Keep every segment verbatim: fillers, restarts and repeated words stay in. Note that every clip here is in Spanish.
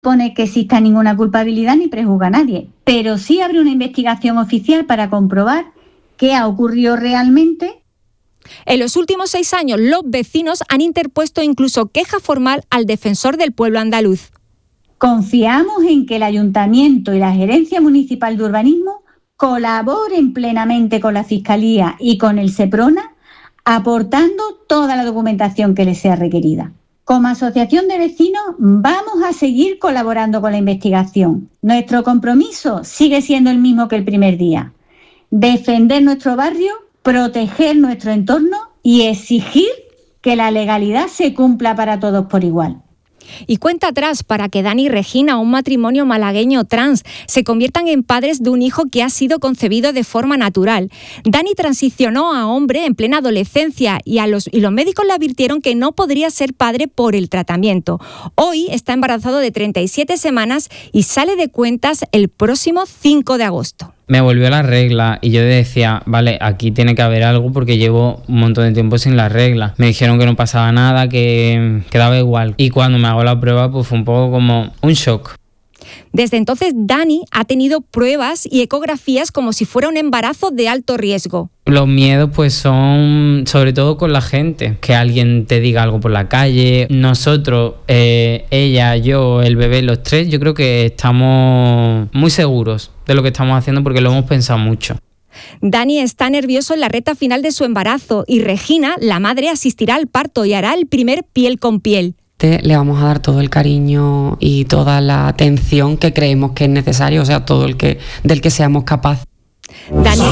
pone que exista ninguna culpabilidad ni prejuzga a nadie, pero sí abre una investigación oficial para comprobar qué ha ocurrido realmente. En los últimos seis años, los vecinos han interpuesto incluso queja formal al defensor del pueblo andaluz. Confiamos en que el Ayuntamiento y la Gerencia Municipal de Urbanismo colaboren plenamente con la Fiscalía y con el SEPRONA, aportando toda la documentación que les sea requerida. Como asociación de vecinos vamos a seguir colaborando con la investigación. Nuestro compromiso sigue siendo el mismo que el primer día: defender nuestro barrio, proteger nuestro entorno y exigir que la legalidad se cumpla para todos por igual. Y cuenta atrás para que Dani y Regina, un matrimonio malagueño trans, se conviertan en padres de un hijo que ha sido concebido de forma natural. Dani transicionó a hombre en plena adolescencia y, a los, y los médicos le advirtieron que no podría ser padre por el tratamiento. Hoy está embarazado de treinta y siete semanas y sale de cuentas el próximo cinco de agosto. Me volvió la regla y yo decía, vale, aquí tiene que haber algo porque llevo un montón de tiempo sin la regla. Me dijeron que no pasaba nada, que quedaba igual. Y cuando me hago la prueba, pues fue un poco como un shock. Desde entonces, Dani ha tenido pruebas y ecografías como si fuera un embarazo de alto riesgo. Los miedos pues son sobre todo con la gente, que alguien te diga algo por la calle. Nosotros, eh, ella, yo, el bebé, los tres, yo creo que estamos muy seguros de lo que estamos haciendo porque lo hemos pensado mucho. Dani está nervioso en la recta final de su embarazo y Regina, la madre, asistirá al parto y hará el primer piel con piel. Le vamos a dar todo el cariño y toda la atención que creemos que es necesario, o sea, todo el que del que seamos capaces. Dani.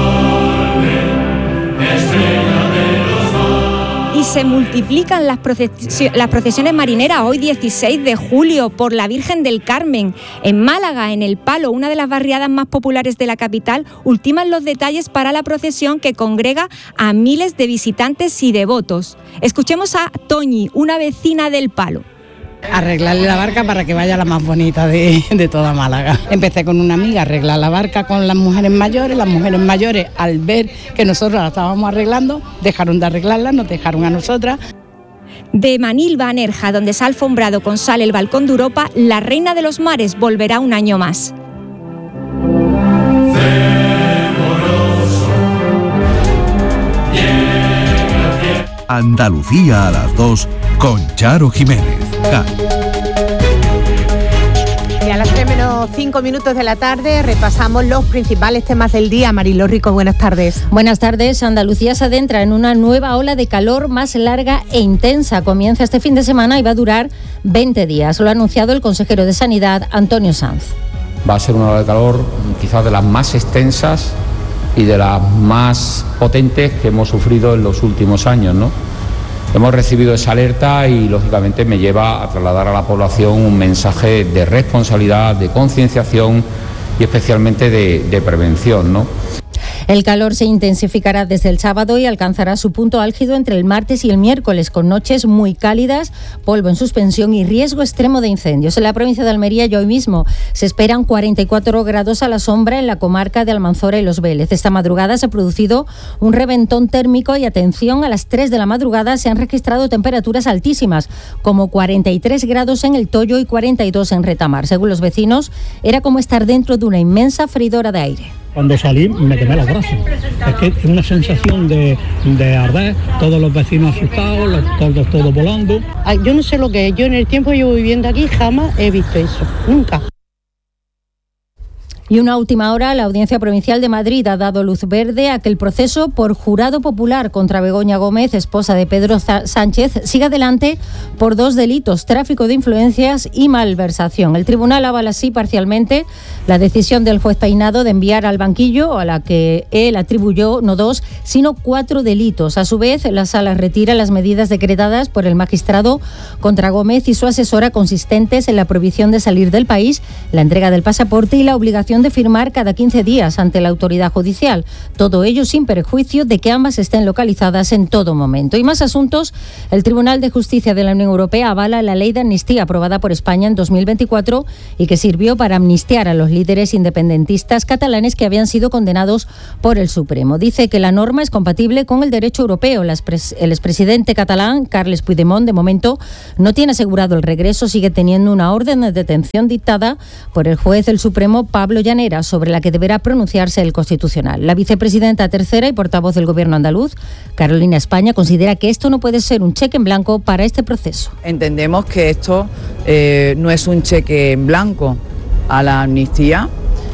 Y se multiplican las, procesio- las procesiones marineras hoy dieciséis de julio por la Virgen del Carmen. En Málaga, en El Palo, una de las barriadas más populares de la capital, ultiman los detalles para la procesión que congrega a miles de visitantes y devotos. Escuchemos a Toñi, una vecina del Palo. Arreglarle la barca para que vaya la más bonita de, de toda Málaga. Empecé con una amiga a arreglar la barca con las mujeres mayores. Las mujeres mayores, al ver que nosotros la estábamos arreglando, dejaron de arreglarla, nos dejaron a nosotras. De Manilva a Nerja, donde se ha alfombrado con sal el balcón de Europa, la reina de los mares volverá un año más. Andalucía a las dos con Charo Jiménez. Ja. Y a las tres menos cinco minutos de la tarde repasamos los principales temas del día. Mariló Rico, buenas tardes. Buenas tardes. Andalucía se adentra en una nueva ola de calor más larga e intensa. Comienza este fin de semana y va a durar veinte días. Lo ha anunciado el consejero de Sanidad, Antonio Sanz. Va a ser una ola de calor quizás de las más extensas y de las más potentes que hemos sufrido en los últimos años, ¿no? Hemos recibido esa alerta y, lógicamente, me lleva a trasladar a la población un mensaje de responsabilidad, de concienciación y especialmente de, de prevención, ¿no? El calor se intensificará desde el sábado y alcanzará su punto álgido entre el martes y el miércoles, con noches muy cálidas, polvo en suspensión y riesgo extremo de incendios. En la provincia de Almería y hoy mismo se esperan cuarenta y cuatro grados a la sombra en la comarca de Almanzora y Los Vélez. Esta madrugada se ha producido un reventón térmico y, atención, a las tres de la madrugada se han registrado temperaturas altísimas, como cuarenta y tres grados en El Toyo y cuarenta y dos en Retamar. Según los vecinos, era como estar dentro de una inmensa freidora de aire. Cuando salí me quemé los brazos. Es que es una sensación de, de arder, todos los vecinos asustados, los tordos todos volando. Ay, yo no sé lo que es, yo en el tiempo que llevo viviendo aquí jamás he visto eso, nunca. Y una última hora, la Audiencia Provincial de Madrid ha dado luz verde a que el proceso por jurado popular contra Begoña Gómez, esposa de Pedro Sánchez, siga adelante por dos delitos: tráfico de influencias y malversación. El tribunal avala así parcialmente la decisión del juez Peinado de enviar al banquillo, a la que él atribuyó no dos, sino cuatro delitos. A su vez, la sala retira las medidas decretadas por el magistrado contra Gómez y su asesora, consistentes en la prohibición de salir del país, la entrega del pasaporte y la obligación obligación de firmar cada quince días ante la autoridad judicial. Todo ello sin perjuicio de que ambas estén localizadas en todo momento. Y más asuntos. El Tribunal de Justicia de la Unión Europea avala la ley de amnistía aprobada por España en dos mil veinticuatro y que sirvió para amnistiar a los líderes independentistas catalanes que habían sido condenados por el Supremo. Dice que la norma es compatible con el derecho europeo. El expresidente catalán, Carles Puigdemont, de momento no tiene asegurado el regreso, sigue teniendo una orden de detención dictada por el juez del Supremo, Pablo Llanera, sobre la que deberá pronunciarse el Constitucional. La vicepresidenta tercera y portavoz del Gobierno andaluz, Carolina España, considera que esto no puede ser un cheque en blanco para este proceso. Entendemos que esto eh, no es un cheque en blanco a la amnistía,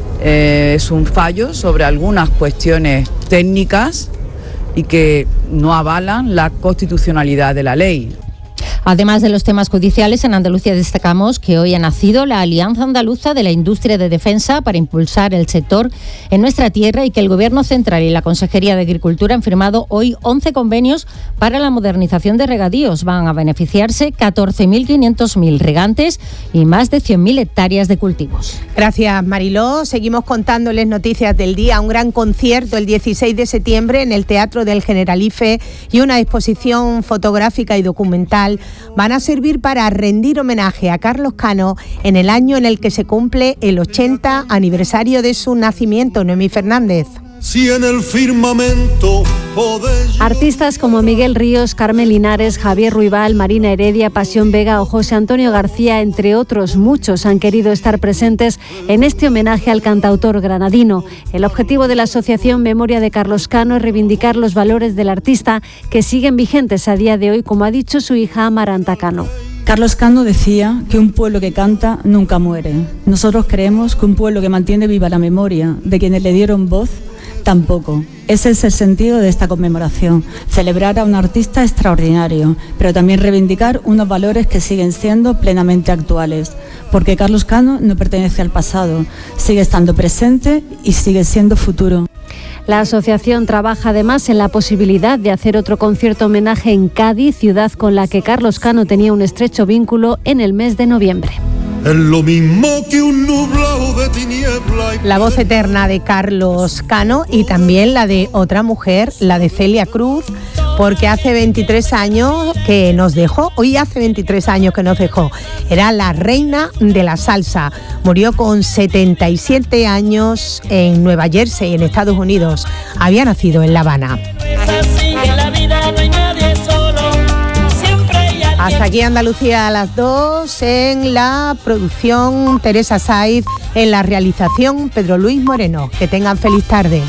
eh, es un fallo sobre algunas cuestiones técnicas y que no avalan la constitucionalidad de la ley. Además de los temas judiciales, en Andalucía destacamos que hoy ha nacido la Alianza Andaluza de la Industria de Defensa para impulsar el sector en nuestra tierra y que el Gobierno Central y la Consejería de Agricultura han firmado hoy once convenios para la modernización de regadíos. Van a beneficiarse catorce mil quinientos regantes y más de cien mil hectáreas de cultivos. Gracias, Mariló. Seguimos contándoles noticias del día. Un gran concierto el dieciséis de septiembre en el Teatro del Generalife y una exposición fotográfica y documental van a servir para rendir homenaje a Carlos Cano en el año en el que se cumple el ochenta aniversario de su nacimiento. Noemí Fernández. Si en el firmamento podéis... Artistas como Miguel Ríos, Carmen Linares, Javier Ruibal, Marina Heredia, Pasión Vega o José Antonio García, entre otros muchos, han querido estar presentes en este homenaje al cantautor granadino. El objetivo de la asociación Memoria de Carlos Cano es reivindicar los valores del artista que siguen vigentes a día de hoy, como ha dicho su hija Amaranta Cano. Carlos Cano decía que un pueblo que canta nunca muere. Nosotros creemos que un pueblo que mantiene viva la memoria de quienes le dieron voz tampoco. Ese es el sentido de esta conmemoración, celebrar a un artista extraordinario, pero también reivindicar unos valores que siguen siendo plenamente actuales, porque Carlos Cano no pertenece al pasado, sigue estando presente y sigue siendo futuro. La asociación trabaja además en la posibilidad de hacer otro concierto homenaje en Cádiz, ciudad con la que Carlos Cano tenía un estrecho vínculo, en el mes de noviembre. Es lo mismo que un nublado de tiniebla. La voz eterna de Carlos Cano y también la de otra mujer, la de Celia Cruz, porque hace veintitrés años que nos dejó, hoy hace veintitrés años que nos dejó. Era la reina de la salsa. Murió con setenta y siete años en Nueva Jersey, en Estados Unidos. Había nacido en La Habana. Hasta aquí Andalucía a las dos, en la producción Teresa Saiz, en la realización Pedro Luis Moreno. Que tengan feliz tarde.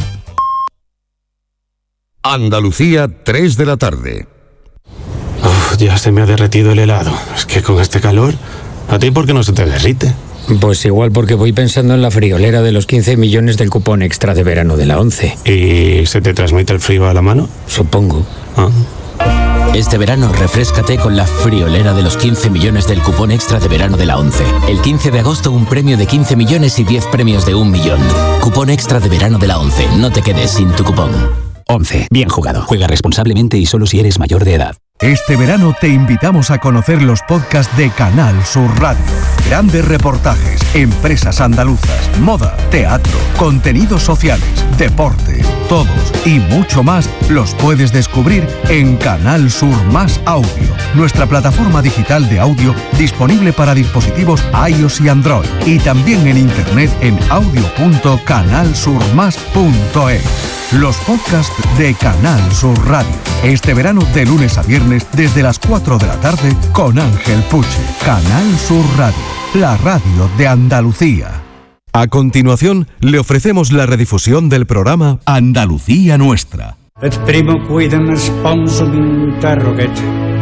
Andalucía, tres de la tarde. Uf, ya se me ha derretido el helado. Es que con este calor, ¿a ti por qué no se te derrite? Pues igual porque voy pensando en la friolera de los quince millones del cupón extra de verano de la ONCE. ¿Y se te transmite el frío a la mano? Supongo. Ah. Este verano refréscate con la friolera de los quince millones del cupón extra de verano de la ONCE. El quince de agosto un premio de quince millones y diez premios de un millón. Cupón extra de verano de la ONCE. No te quedes sin tu cupón. ONCE. Bien jugado. Juega responsablemente y solo si eres mayor de edad. Este verano te invitamos a conocer los podcasts de Canal Sur Radio. Grandes reportajes, empresas andaluzas, moda, teatro, contenidos sociales, deporte, todos y mucho más los puedes descubrir en Canal Sur Más Audio, nuestra plataforma digital de audio disponible para dispositivos iOS y Android y también en internet en audio punto canal sur más punto es. Los podcasts de Canal Sur Radio. Este verano de lunes a viernes desde las cuatro de la tarde con Ángel Puche. Canal Sur Radio, la radio de Andalucía. A continuación, le ofrecemos la redifusión del programa Andalucía Nuestra. Et primo quidem sponsum interroget.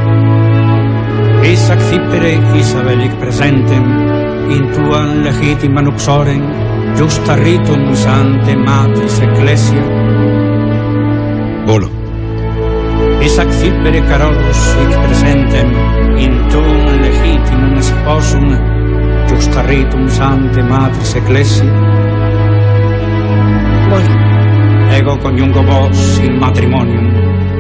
Is accipere Isabelic presentem, in tuam legitima nuxorem, justa ritum sante matis ecclesia. Bolo. Is accipere Carolus hic presentem, in tuam legitimum sposum, justa ritum sante matis ecclesia. Bolo. Ego coniungo vos in matrimonium,